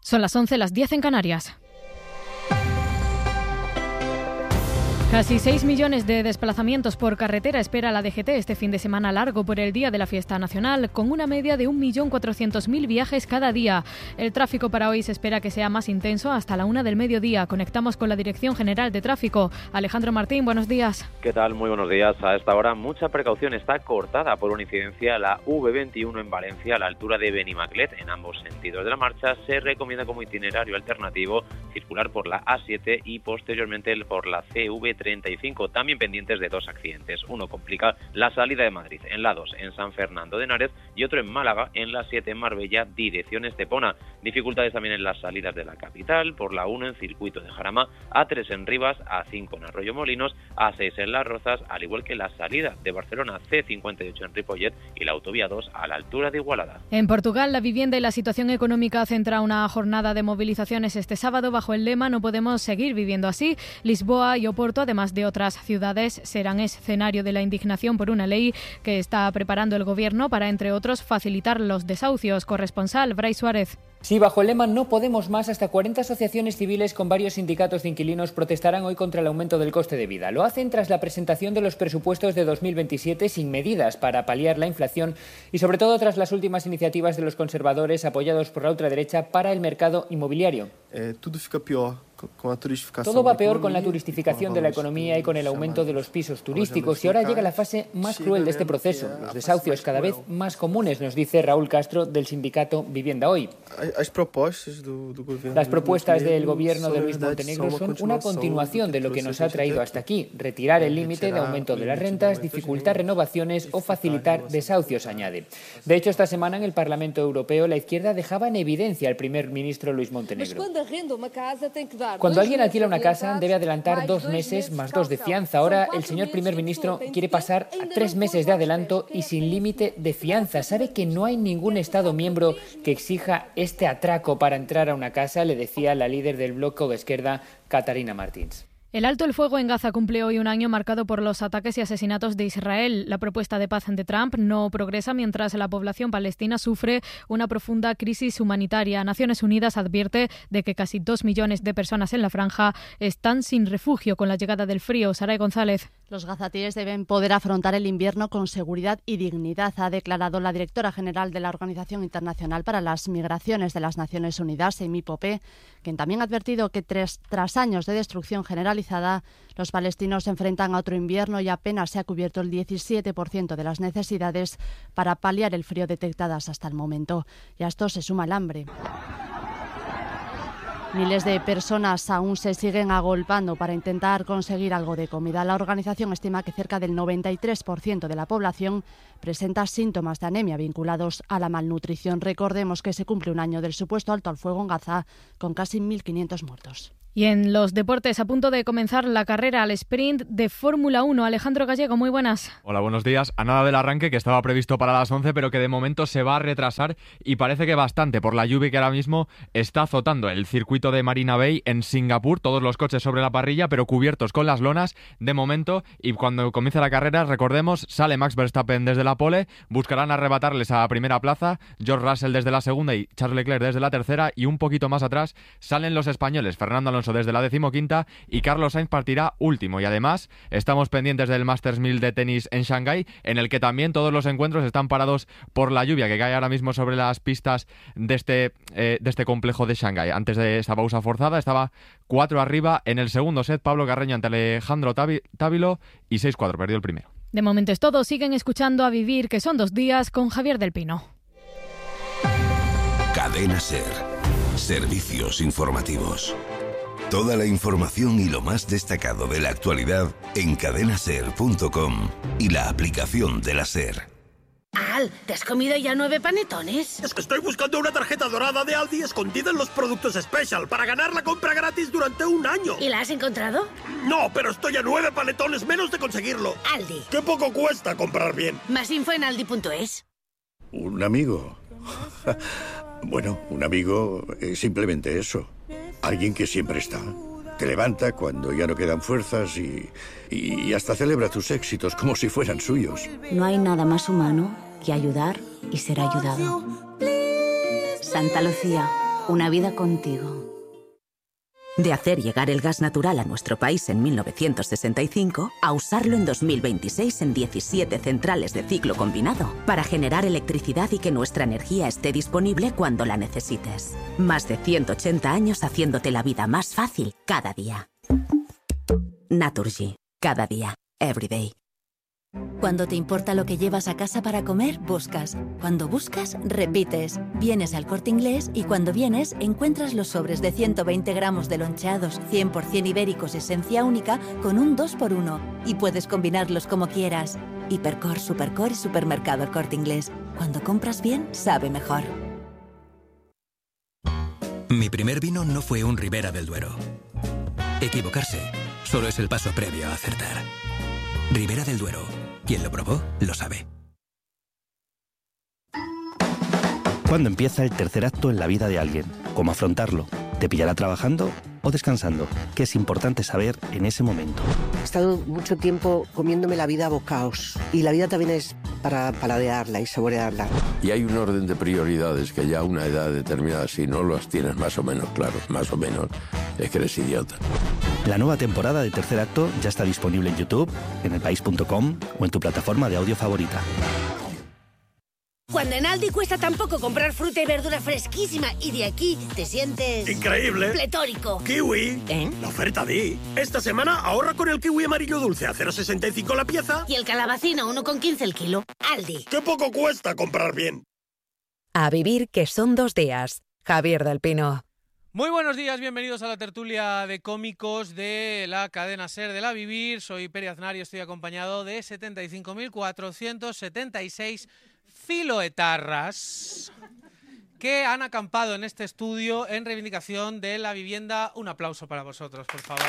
Son las 11, las 10 en Canarias. Casi 6 millones de desplazamientos por carretera espera la DGT este fin de semana largo por el Día de la Fiesta Nacional, con una media de 1.400.000 viajes cada día. El tráfico para hoy se espera que sea más intenso hasta la 1 del mediodía. Conectamos con la Dirección General de Tráfico. Alejandro Martín, buenos días. ¿Qué tal? Muy buenos días. A esta hora mucha precaución está cortada por una incidencia la V21 en Valencia a la altura de Benimaclet. En ambos sentidos de la marcha se recomienda como itinerario alternativo circular por la A7 y posteriormente por la CV35, también pendientes de dos accidentes. Uno complica la salida de Madrid en la 2 en San Fernando de Henares y otro en Málaga en la 7 en Marbella, dirección Estepona. Dificultades también en las salidas de la capital, por la 1 en Circuito de Jarama, A3 en Rivas, A5 en Arroyo Molinos, A6 en Las Rozas, al igual que la salida de Barcelona, C58 en Ripollet y la autovía 2 a la altura de Igualada. En Portugal, la vivienda y la situación económica centra una jornada de movilizaciones este sábado bajo el lema "No podemos seguir viviendo así". Lisboa y Oporto, además de otras ciudades, serán escenario de la indignación por una ley que está preparando el Gobierno para, entre otros, facilitar los desahucios. Corresponsal Brais Suárez. Sí, bajo el lema "No podemos más", hasta 40 asociaciones civiles con varios sindicatos de inquilinos protestarán hoy contra el aumento del coste de vida. Lo hacen tras la presentación de los presupuestos de 2027 sin medidas para paliar la inflación y sobre todo tras las últimas iniciativas de los conservadores apoyados por la ultraderecha para el mercado inmobiliario. Todo va peor con la turistificación de la economía y con el aumento de los pisos turísticos. Y ahora llega la fase más cruel de este proceso. Los desahucios cada vez más comunes, nos dice Raúl Castro del sindicato Vivienda Hoy. Las propuestas del gobierno de Luis Montenegro son una continuación de lo que nos ha traído hasta aquí. Retirar el límite de aumento de las rentas, dificultar renovaciones o facilitar desahucios, añade. De hecho, esta semana en el Parlamento Europeo la izquierda dejaba en evidencia al primer ministro Luis Montenegro. Cuando alguien alquila una casa debe adelantar 2 meses más 2 de fianza. Ahora el señor primer ministro quiere pasar a 3 meses de adelanto y sin límite de fianza. ¿Sabe que no hay ningún Estado miembro que exija este atraco para entrar a una casa?, le decía la líder del bloque de izquierda, Catarina Martins. El alto el fuego en Gaza cumple hoy un año marcado por los ataques y asesinatos de Israel. La propuesta de paz de Trump no progresa mientras la población palestina sufre una profunda crisis humanitaria. Naciones Unidas advierte de que casi 2 millones de personas en la franja están sin refugio con la llegada del frío. Saray González. Los gazatíes deben poder afrontar el invierno con seguridad y dignidad, ha declarado la directora general de la Organización Internacional para las Migraciones de las Naciones Unidas, Amy Pope, quien también ha advertido que tras años de destrucción generalizada, los palestinos se enfrentan a otro invierno y apenas se ha cubierto el 17% de las necesidades para paliar el frío detectadas hasta el momento. Y a esto se suma el hambre. Miles de personas aún se siguen agolpando para intentar conseguir algo de comida. La organización estima que cerca del 93% de la población presenta síntomas de anemia vinculados a la malnutrición. Recordemos que se cumple un año del supuesto alto al fuego en Gaza, con casi 1.500 muertos. Y en los deportes, a punto de comenzar la carrera al sprint de Fórmula 1. Alejandro Gallego, muy buenas. Hola, buenos días. A nada del arranque, que estaba previsto para las 11, pero que de momento se va a retrasar y parece que bastante por la lluvia que ahora mismo está azotando el circuito de Marina Bay en Singapur. Todos los coches sobre la parrilla, pero cubiertos con las lonas de momento. Y cuando comience la carrera, recordemos, sale Max Verstappen desde la pole, buscarán arrebatarles a primera plaza, George Russell desde la segunda y Charles Leclerc desde la tercera, y un poquito más atrás salen los españoles, Fernando Alonso desde la 15ª y Carlos Sainz partirá último. Y además estamos pendientes del Masters 1000 de tenis en Shanghái, en el que también todos los encuentros están parados por la lluvia que cae ahora mismo sobre las pistas de este complejo de Shanghái. Antes de esa pausa forzada estaba 4 arriba en el segundo set Pablo Carreño ante Alejandro Távilo y 6-4, perdió el primero. De momento es todo. Siguen escuchando A Vivir, que son 2 días, con Javier del Pino. Cadena SER. Servicios informativos. Toda la información y lo más destacado de la actualidad en cadenaser.com y la aplicación de la SER. Al, ¿te has comido ya 9 panetones? Es que estoy buscando una tarjeta dorada de Aldi escondida en los productos Special para ganar la compra gratis durante un año. ¿Y la has encontrado? No, pero estoy a 9 panetones menos de conseguirlo. Aldi. ¡Qué poco cuesta comprar bien! Más info en aldi.es. ¿Un amigo? Bueno, un amigo es simplemente eso. Alguien que siempre está. Te levanta cuando ya no quedan fuerzas y hasta celebra tus éxitos como si fueran suyos. No hay nada más humano que ayudar y ser ayudado. Santa Lucía, una vida contigo. De hacer llegar el gas natural a nuestro país en 1965 a usarlo en 2026 en 17 centrales de ciclo combinado para generar electricidad y que nuestra energía esté disponible cuando la necesites. Más de 180 años haciéndote la vida más fácil cada día. Naturgy. Cada día. Every day. Cuando te importa lo que llevas a casa para comer, buscas. Cuando buscas, repites. Vienes al Corte Inglés y cuando vienes, encuentras los sobres de 120 gramos de loncheados 100% ibéricos esencia única con un 2x1. Y puedes combinarlos como quieras. Hipercor, Supercor y Supermercado El Corte Inglés. Cuando compras bien, sabe mejor. Mi primer vino no fue un Ribera del Duero. Equivocarse solo es el paso previo a acertar. Ribera del Duero. Quien lo probó, lo sabe. ¿Cuándo empieza el tercer acto en la vida de alguien? ¿Cómo afrontarlo? ¿Te pillará trabajando o descansando? ¿Qué es importante saber en ese momento? He estado mucho tiempo comiéndome la vida a bocaos. Y la vida también es para paladearla y saborearla. Y hay un orden de prioridades que ya a una edad determinada, si no los tienes más o menos claros, más o menos, es que eres idiota. La nueva temporada de Tercer Acto ya está disponible en YouTube, en elpaís.com o en tu plataforma de audio favorita. Cuando en Aldi cuesta tan poco comprar fruta y verdura fresquísima y de aquí te sientes... ¡increíble! ¡Pletórico! ¡Kiwi! La oferta di. Esta semana ahorra con el kiwi amarillo dulce a 0,65 la pieza. Y el calabacino 1,15 el kilo. Aldi. ¡Qué poco cuesta comprar bien! A vivir que son 2 días. Javier del Pino. Muy buenos días, bienvenidos a la tertulia de cómicos de la cadena SER de La Vivir. Soy Peri Aznar y estoy acompañado de 75.476 filoetarras que han acampado en este estudio en reivindicación de la vivienda. Un aplauso para vosotros, por favor.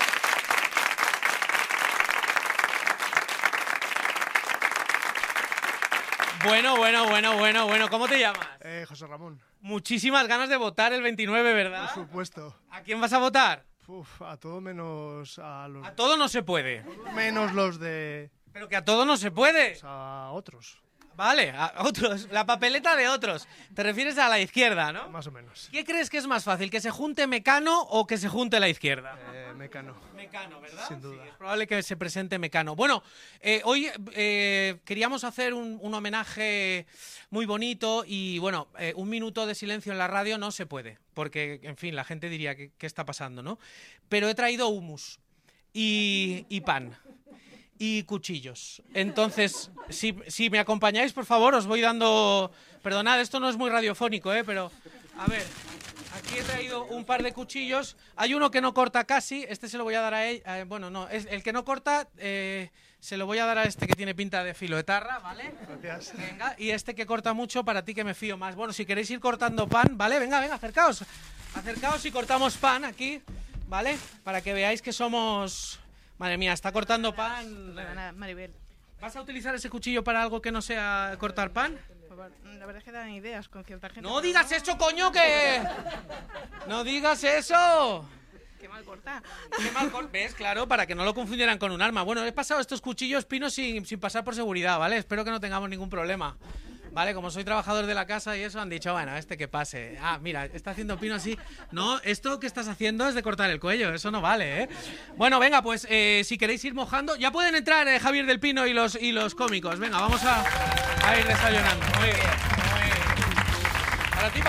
Bueno. ¿Cómo te llamas? José Ramón. Muchísimas ganas de votar el 29, ¿verdad? Por supuesto. ¿A quién vas a votar? A todo menos a los... A todo no se puede. Menos los de... Pero que a todo no se puede. Pues a otros. Vale, a otros. La papeleta de otros. Te refieres a la izquierda, ¿no? Más o menos. ¿Qué crees que es más fácil? ¿Que se junte Mecano o que se junte la izquierda? Mecano. Mecano, ¿verdad? Sin duda. Sí, es probable que se presente Mecano. Bueno, hoy queríamos hacer un homenaje muy bonito y, bueno, un minuto de silencio en la radio no se puede, porque, en fin, la gente diría ¿qué está pasando, no? Pero he traído hummus y pan. Y cuchillos. Entonces, si me acompañáis, por favor, os voy dando... Perdonad, esto no es muy radiofónico, pero... A ver, aquí he traído un par de cuchillos. Hay uno que no corta casi, este se lo voy a dar a él. Bueno, no, es el que no corta, se lo voy a dar a este que tiene pinta de filoetarra, ¿vale? Gracias. Venga, y este que corta mucho, para ti que me fío más. Bueno, si queréis ir cortando pan, ¿vale? Venga, acercaos. Acercaos y cortamos pan aquí, ¿vale? Para que veáis que somos... Madre mía, está cortando pan. Maribel. ¿Vas a utilizar ese cuchillo para algo que no sea cortar pan? La verdad es que dan ideas con cierta gente. ¡No digas eso, coño, que! ¡No digas eso! ¡Qué mal corta! ¡Qué mal corta! ¿Ves? Claro, para que no lo confundieran con un arma. Bueno, he pasado estos cuchillos pinos sin pasar por seguridad, ¿vale? Espero que no tengamos ningún problema. Vale, como soy trabajador de la casa y eso, han dicho, bueno, que pase. Ah, mira, está haciendo pino así. No, esto que estás haciendo es de cortar el cuello, eso no vale, ¿eh? Bueno, venga, pues si queréis ir mojando, ya pueden entrar Javier del Pino y los cómicos. Venga, vamos a ir desayunando. Muy bien. Para ti.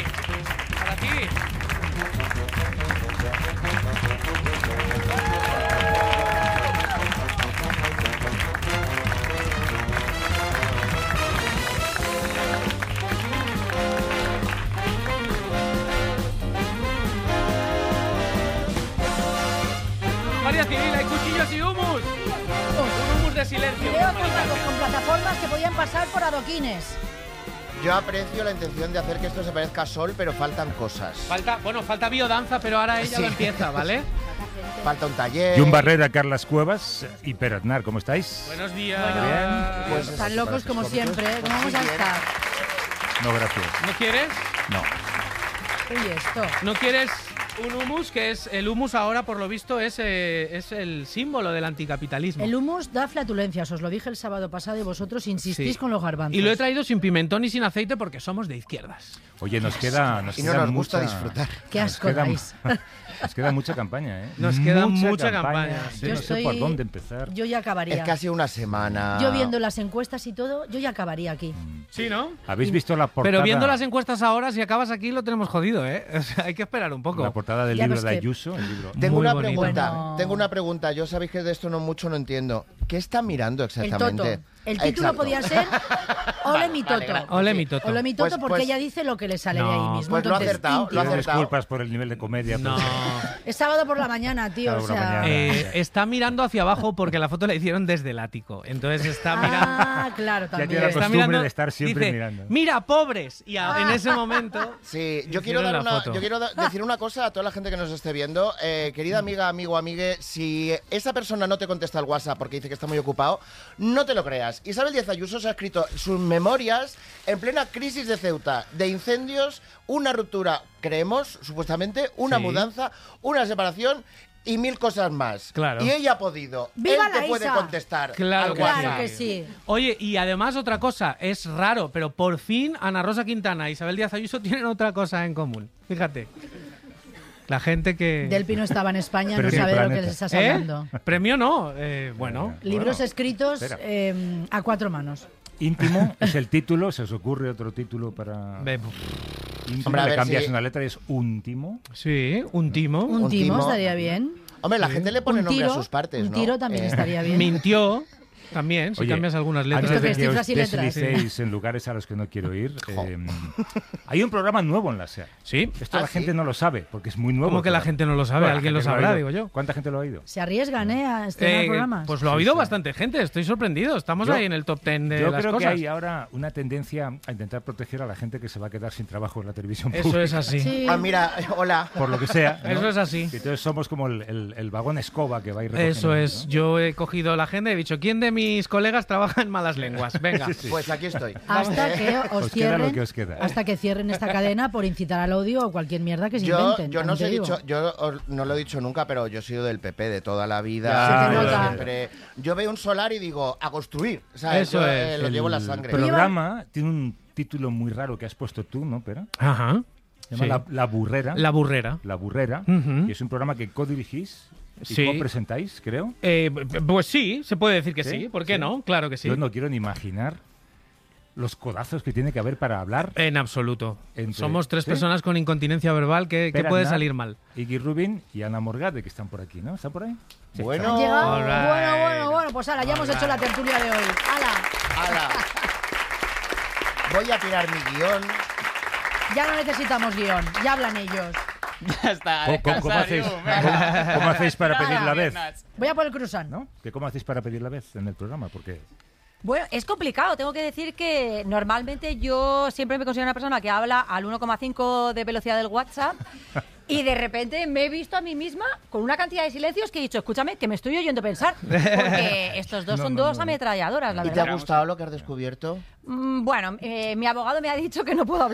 María Civil, hay cuchillos y hummus. Un hummus de silencio. Creo que con plataformas que podían pasar por adoquines. Yo aprecio la intención de hacer que esto se parezca a Sol, pero faltan cosas. Falta biodanza, pero ahora ella lo empieza, ¿vale? Falta un taller. Jun Barrera, Carlas Cuevas y Pere Aznar, ¿cómo estáis? Buenos días. Bien. Pues están locos como siempre, ¿eh? ¿Cómo vamos a estar? No, gracias. ¿No quieres? No. ¿Y esto? ¿No quieres Un hummus que es... El hummus ahora, por lo visto, es el símbolo del anticapitalismo. El hummus da flatulencias, os lo dije el sábado pasado y vosotros insistís con los garbanzos. Y lo he traído sin pimentón y sin aceite porque somos de izquierdas. Oye, nos queda y no nos gusta mucha... disfrutar. Qué asco dais. Nos queda mucha campaña, ¿eh? Nos queda mucha campaña. Sí, Yo no sé por dónde empezar. Yo ya acabaría. Es casi una semana. Yo viendo las encuestas y todo, yo ya acabaría aquí. Sí, ¿no? ¿Habéis visto la portada? Pero viendo las encuestas ahora, si acabas aquí, lo tenemos jodido, ¿eh? O sea, hay que esperar un poco. La portada del Ya libro ves de que- Ayuso, el libro. Tengo Muy una bonito. pregunta. Bueno. Tengo una pregunta. Yo sabéis que de esto no entiendo. ¿Qué está mirando El exactamente? toto. El título Exacto. podía ser Ole mi toto. Ole mi toto. Ole mi toto Pues- porque pues- ella dice lo que le sale de No, ahí mismo. pues lo ha Entonces, acertado, Inti. lo ha Pido acertado. disculpas por el nivel de comedia. No. Es sábado por la mañana, tío. Sábado O por la sea... mañana. Está mirando hacia abajo porque la foto la hicieron desde el ático. Entonces está mirando... Ah, claro, Ya también. tiene la Está costumbre mirando, de estar siempre dice, mirando. ¡Mira, pobres! Y en ese momento... Sí, yo quiero, hicieron la foto. decir una cosa a toda la gente que nos esté viendo. Querida amiga, amigo, amigue, si esa persona no te contesta al WhatsApp porque dice que está muy ocupado, no te lo creas. Isabel Díaz Ayuso se ha escrito sus memorias en plena crisis de Ceuta, de incendios, una ruptura, creemos, supuestamente, una Sí. mudanza, una separación y 1000 cosas más. Claro. Y ella ha podido. ¡Viva Él te la puede Isa! contestar Claro al que WhatsApp. Claro que sí. Oye, y además otra cosa, es raro, pero por fin Ana Rosa Quintana e Isabel Díaz Ayuso tienen otra cosa en común. Fíjate. La gente que... Del Pino estaba en España, Pero no en el sabe de lo que planeta. les estás hablando. Premio no, bueno. Libros Bueno, escritos espera. a 4 manos. Íntimo es el título. ¿Se os ocurre otro título para...? Íntimo, Hombre, a le ver cambias si- una letra y es úntimo. Sí, un timo. Un Un timo timo. estaría bien. Hombre, la gente le pone Un nombre tiro, a sus partes, un ¿no? tiro también estaría bien. Mintió también, si Oye, cambias algunas letras. Antes de que Cifras os y letras. deslicéis en lugares a los que no quiero ir, hay un programa nuevo en la SER. Sí. Esto la ¿sí? gente no lo sabe, porque es muy nuevo. ¿Cómo que la el programa. gente no lo sabe? Bueno, la Alguien lo gente sabrá, ha digo oído. yo. ¿Cuánta gente lo ha oído? Se arriesgan, a estrenar programas. Pues lo ha oído bastante gente, estoy sorprendido. Estamos Yo- ahí en el top 10 de Yo las creo cosas. que hay ahora una tendencia a intentar proteger a la gente que se va a quedar sin trabajo en la televisión Eso pública. es así. Sí. Ah, mira, hola. Por lo que sea. ¿no? Eso es así. Y entonces somos como el vagón escoba que va a ir recogiendo, Eso es. ¿no? Yo he cogido la agenda y he dicho, ¿quién de mis colegas trabaja en malas lenguas? Venga. Sí, sí. Pues aquí estoy. Hasta que os Os queda lo cierren, que os queda. hasta que cierren esta cadena por incitar al odio o cualquier mierda que se Yo inventen. no también os te he digo. dicho, no lo he dicho nunca, pero yo he sido del PP de toda la vida. Ya, Se te nota. Siempre. Yo veo un solar y digo, a construir. ¿Sabes? Eso Yo, es. lo llevo en la sangre. El programa tiene un título muy raro que has puesto tú, ¿no, Pera? Ajá. Se llama Sí. La Burrera. La burrera. La Burrera. Ujú. Y es un programa que codirigís y Sí. co-presentáis, creo. Pues sí, se puede decir que sí. ¿Sí? ¿Por qué Sí. no? Claro que sí. Yo no quiero ni imaginar los codazos que tiene que haber para hablar. En absoluto. Entre- Somos 3 ¿sí? personas con incontinencia verbal que Pera puede Aznar, salir mal. Iggy Rubin y Ana Morgade, que están por aquí, ¿no? ¿Están por ahí? Sí, Bueno. están. ¿Han llegado? All right. Bueno, pues ala, ya hemos hecho la tertulia de hoy. ¡Hala! ¡Hala! Voy a tirar mi guión. Ya no necesitamos guión, ya hablan ellos. Ya está, ¿Cómo hacéis, cómo hacéis para pedir la vez? Voy a por el cruzán. ¿No? ¿Que ¿Cómo hacéis para pedir la vez en el programa? Porque Bueno, es complicado. Tengo que decir que normalmente yo siempre me considero una persona que habla al 1,5 de velocidad del WhatsApp y de repente me he visto a mí misma con una cantidad de silencios que he dicho, escúchame, que me estoy oyendo pensar. Porque estos dos son dos ametralladoras, la ¿Y verdad. te ha gustado lo que has descubierto? Bueno, mi abogado me ha dicho que no puedo hablar